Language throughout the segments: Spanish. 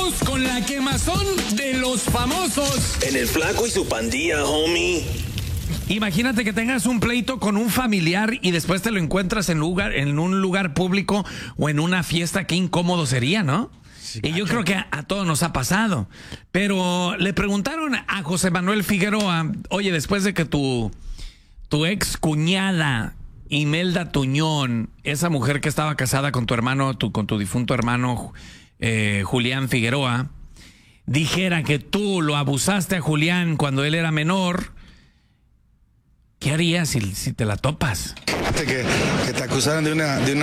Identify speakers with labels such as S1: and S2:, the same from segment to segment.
S1: Vamos con la quemazón de los famosos.
S2: En el Flaco y su pandilla, homie.
S3: Imagínate que tengas un pleito con un familiar y después te lo encuentras en un lugar público o en una fiesta. Qué incómodo sería, ¿no? Sí, y yo creo que a todos nos ha pasado. Pero le preguntaron a José Manuel Figueroa, oye, después de que tu ex cuñada Imelda Tuñón, esa mujer que estaba casada con tu hermano, con tu difunto hermano Julián Figueroa, dijera que tú lo abusaste a Julián cuando él era menor, ¿qué harías si te la topas?
S4: Que te acusaran de un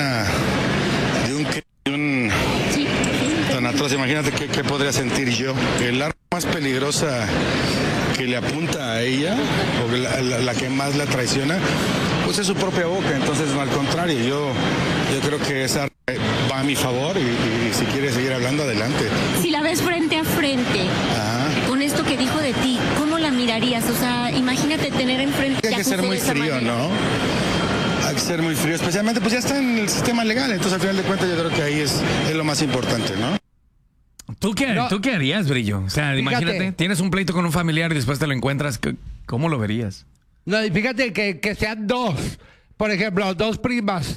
S4: tan atroz. Imagínate qué podría sentir yo. El arma más peligrosa que le apunta a ella, o la que más la traiciona, pues es su propia boca. Entonces, no, al contrario, yo creo que esa va a mi favor y si quiere seguir hablando, adelante.
S5: Si la ves frente a frente, con esto que dijo de ti, ¿cómo la mirarías? O sea, imagínate tener enfrente...
S4: Hay que ser muy frío, ¿no? Hay que ser muy frío, especialmente pues ya está en el sistema legal, entonces al final de cuentas yo creo que ahí es lo más importante, ¿no?
S3: ¿Tú qué harías, Brillo? O sea, imagínate, tienes un pleito con un familiar y después te lo encuentras, ¿cómo lo verías?
S6: No, y fíjate que sean dos, por ejemplo, dos primas,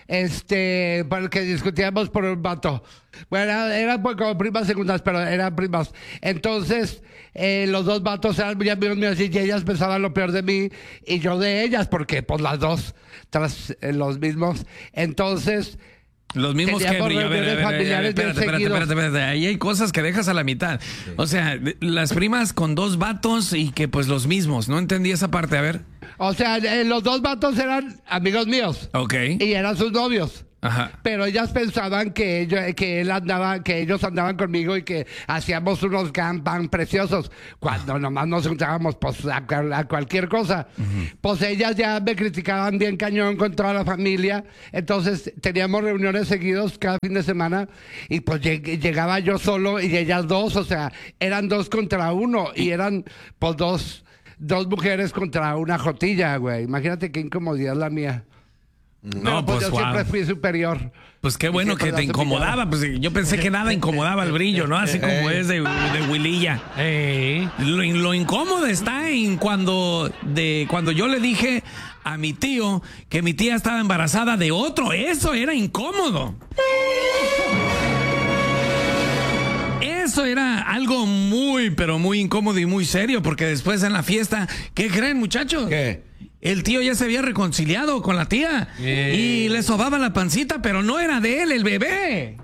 S6: por el que discutíamos por un vato. Bueno, eran como primas segundas, pero eran primas. Entonces, los dos vatos eran muy amigos míos y ellas pensaban lo peor de mí y yo de ellas, porque pues las dos tras los mismos. Entonces...
S3: Los mismos que Brillo. Espérate. Ahí hay cosas que dejas a la mitad. Sí. O sea, las primas con dos vatos y que pues los mismos. No entendí esa parte, a ver.
S6: O sea, los dos vatos eran amigos míos.
S3: Ok.
S6: Y eran sus novios.
S3: Ajá.
S6: Pero ellas pensaban que ellos andaban conmigo y que hacíamos unos gangbang preciosos cuando nomás nos juntábamos pues a cualquier cosa. Pues ellas ya me criticaban bien cañón con toda la familia. Entonces teníamos reuniones seguidos cada fin de semana y pues llegaba yo solo y ellas dos, o sea, eran 2 contra 1 y eran pues dos mujeres contra una jotilla, güey. Imagínate qué incomodidad la mía.
S3: No, pues
S6: yo siempre fui superior.
S3: Pues qué bueno que te incomodaba. Pues yo pensé que nada incomodaba al Brillo, ¿no? Así como es de Wililla. Lo incómodo está en cuando yo le dije a mi tío que mi tía estaba embarazada de otro. Eso era incómodo. Eso era algo muy, pero muy incómodo y muy serio, porque después en la fiesta, ¿qué creen, muchachos?
S1: ¿Qué?
S3: El tío ya se había reconciliado con la tía y le sobaba la pancita, pero no era de él, el bebé.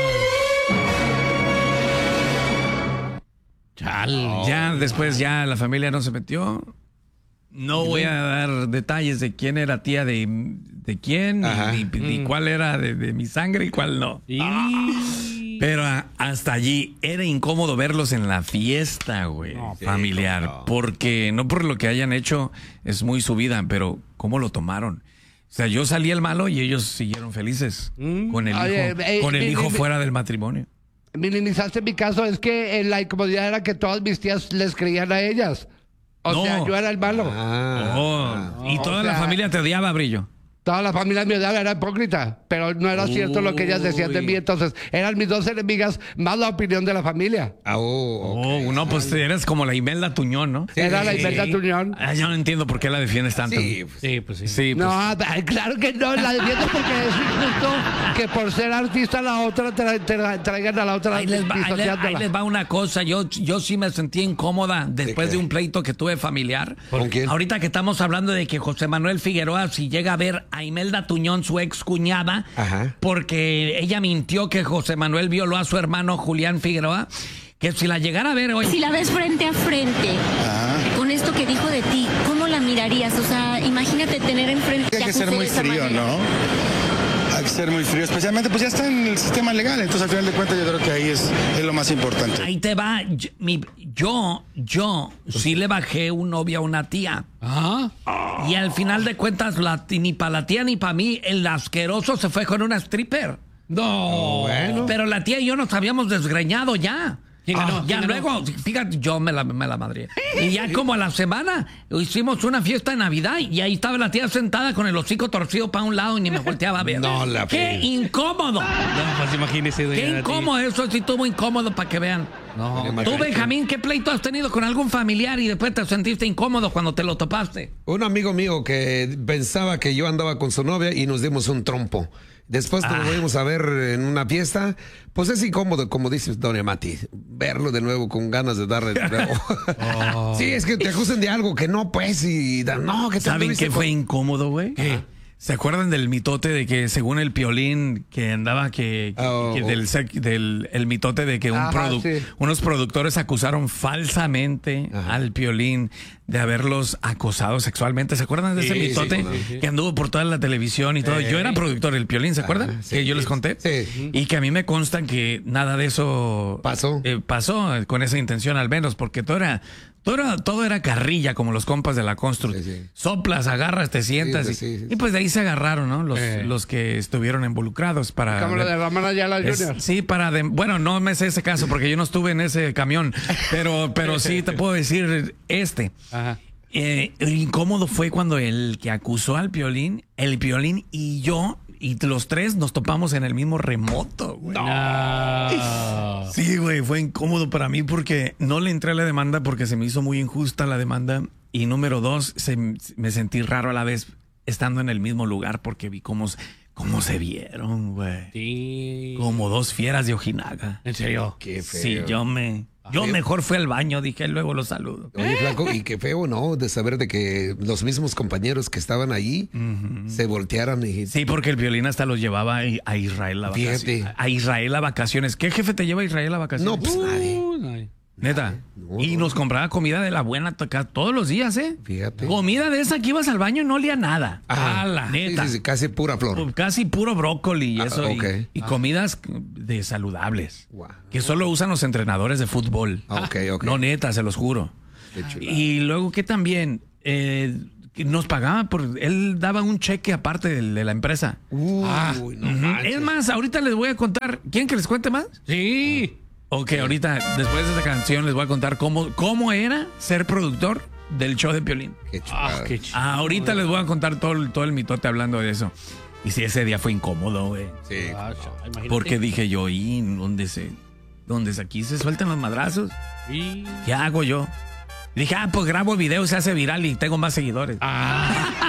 S3: Ya después ya la familia no se metió. No voy a dar detalles de quién era tía de quién, ni cuál era de mi sangre y cuál no. Pero hasta allí era incómodo verlos en la fiesta, güey, familiar. No. Porque no por lo que hayan hecho es muy su vida, pero cómo lo tomaron. O sea, yo salí el malo y ellos siguieron felices con el hijo fuera del matrimonio.
S6: Minimizaste mi caso, es que la incomodidad era que todas mis tías les creían a ellas. O sea, yo era el malo.
S3: Y toda la familia te odiaba, Brillo.
S6: Toda la familia me odiaba, era hipócrita, pero no era cierto lo que ellas decían de mí. Entonces, eran mis 2 enemigas, más la opinión de la familia.
S3: No, pues eres como la Imelda Tuñón, ¿no?
S6: Era la Imelda Tuñón.
S3: Yo no entiendo por qué la defiendes tanto. Sí.
S6: No, claro que no, la defiendo porque es injusto que por ser artista la otra traigan a la otra.
S3: Ahí les va una cosa, yo sí me sentí incómoda después de un pleito que tuve familiar.
S1: ¿Con quién?
S3: Ahorita que estamos hablando de que José Manuel Figueroa, si llega a ver a Imelda Tuñón, su ex cuñada, porque ella mintió que José Manuel violó a su hermano Julián Figueroa, que si la llegara a ver hoy...
S5: Si la ves frente a frente, con esto que dijo de ti, ¿cómo la mirarías? O sea, imagínate tener enfrente...
S4: Hay que ser muy frío, ¿no? Hay que ser muy frío, especialmente pues ya está en el sistema legal, entonces al final de cuentas yo creo que ahí es lo más importante.
S3: Ahí te va, yo sí le bajé un novio a una tía. Y al final de cuentas, ni para la tía ni para mí, el asqueroso se fue con una stripper.
S1: No.
S3: Bueno. Pero la tía y yo nos habíamos desgreñado ya.
S1: ¿Quién ganó?
S3: Ya
S1: ¿Quién ganó?
S3: luego, fíjate, yo me la madré. Y ya como a la semana hicimos una fiesta de Navidad y ahí estaba la tía sentada con el hocico torcido para un lado y ni me volteaba a ver.
S7: No, la
S3: ¡Qué
S7: fe.
S3: incómodo!
S1: No, pues imagínese, doña
S3: ¡Qué
S1: Nati.
S3: incómodo! Eso sí estuvo incómodo para que vean.
S1: No,
S3: Tú, Benjamín, ¿qué pleito has tenido con algún familiar y después te sentiste incómodo cuando te lo topaste?
S7: Un amigo mío que pensaba que yo andaba con su novia y nos dimos un trompo. Después nos volvimos a ver en una fiesta. Pues es incómodo, como dices, doña Mati, verlo de nuevo con ganas de darle de nuevo. Sí, es que te acusan de algo que no, pues, y no, que te
S3: ¿Saben
S7: anduviste
S3: qué
S7: con-
S3: fue incómodo, güey? ¿Se acuerdan del mitote de que según el Piolín que andaba del el mitote de que
S6: Sí.
S3: unos productores acusaron falsamente al Piolín de haberlos acosado sexualmente? ¿Se acuerdan de ese mitote?
S7: sí.
S3: Que anduvo por toda la televisión y todo. Yo era productor del Piolín, ¿se acuerdan?
S7: sí,
S3: Que yo les conté.
S7: sí.
S3: Y que a mí me consta que nada de eso
S7: Pasó.
S3: pasó con esa intención al menos, porque todo era carrilla, como los compas de la Constru.
S7: Sí.
S3: Soplas, agarras, te sientas.
S7: Sí.
S3: Y pues de ahí se agarraron, ¿no? Los que estuvieron involucrados para...
S6: Como lo de Ramón Ayala Jr.
S3: Sí, bueno, no me sé ese caso porque yo no estuve en ese camión, pero sí te puedo decir
S1: Ajá.
S3: el incómodo fue cuando el que acusó al Piolín, el Piolín y yo, y los tres nos topamos en el mismo remoto, güey.
S1: No.
S3: Sí, güey, fue incómodo para mí porque no le entré a la demanda porque se me hizo muy injusta la demanda. Y número dos, me sentí raro a la vez estando en el mismo lugar porque vi cómo se vieron, güey.
S1: Sí.
S3: Como dos fieras de Ojinaga.
S1: ¿En serio?
S7: Qué feo.
S3: Sí, yo mejor fui al baño, dije, luego lo saludo.
S7: Oye, flaco, y qué feo, ¿no? De saber de que los mismos compañeros que estaban ahí se voltearan y...
S3: Sí, porque el Piolín hasta los llevaba a Israel a vacaciones.
S7: Fíjate.
S3: A Israel a vacaciones. ¿Qué jefe te lleva a Israel a vacaciones?
S7: No, pues nadie.
S1: Ay.
S3: Neta.
S7: No.
S3: Y nos compraba comida de la buena todos los días, ¿eh?
S7: Fíjate.
S3: Comida de esa que ibas al baño y no olía nada.
S7: Ajá.
S3: Neta.
S7: Sí, casi pura flor.
S3: Casi puro brócoli y eso.
S7: ok.
S3: Y comidas de saludables.
S7: Guau.
S3: Que solo usan los entrenadores de fútbol.
S7: Ok.
S3: No, neta, se los juro.
S7: Qué chulada.
S3: Y luego que también que nos pagaba él daba un cheque aparte de la empresa.
S7: Uy, no
S3: Ujú.
S7: manches.
S3: Es más, ahorita les voy a contar. ¿Quieren que les cuente más?
S1: Sí.
S3: Ok, ahorita, después de esta canción, les voy a contar cómo era ser productor del show de Piolín.
S7: Qué chulada.
S1: Ah, qué chido.
S3: Ahorita les voy a contar todo el mitote hablando de eso. Y sí, ese día fue incómodo, güey.
S7: Sí.
S1: Imagínate.
S3: Porque dije yo, ¿y dónde aquí se sueltan los madrazos?
S1: Sí.
S3: ¿Qué hago yo? Dije, pues grabo video, se hace viral y tengo más seguidores.
S1: Ah.